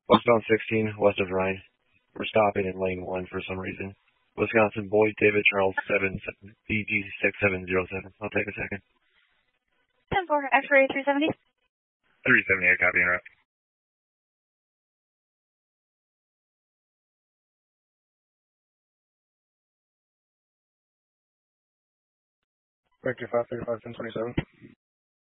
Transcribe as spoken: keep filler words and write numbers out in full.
Westbound sixteen, west of Rhine. We're stopping in lane one for some reason. Wisconsin, Boyd, David, Charles, seven, B G six seven zero seven. I'll take a second. ten four, X-ray three seventy. three seventy-eight, copy and route. Vector five thirty-five, ten twenty-seven.